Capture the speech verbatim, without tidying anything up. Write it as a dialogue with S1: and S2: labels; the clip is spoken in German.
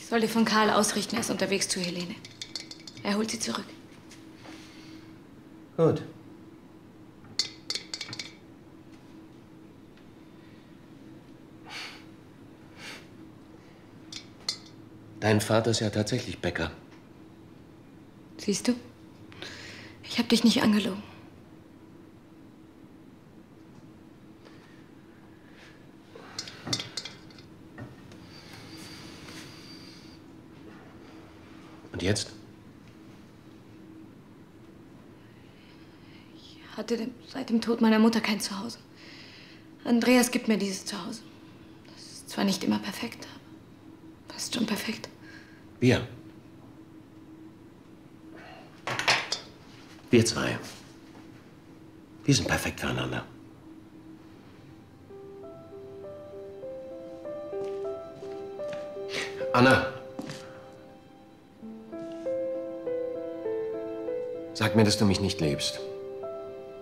S1: Ich soll dir von Karl ausrichten, er ist unterwegs zu Helene. Er holt sie zurück.
S2: Gut. Dein Vater ist ja tatsächlich Bäcker.
S1: Siehst du? Ich hab dich nicht angelogen.
S2: Und jetzt?
S1: Ich hatte seit dem Tod meiner Mutter kein Zuhause. Andreas gibt mir dieses Zuhause. Das ist zwar nicht immer perfekt, aber fast schon perfekt.
S2: Wir. Wir zwei. Wir sind perfekt füreinander. Anna. Sag mir, dass du mich nicht liebst.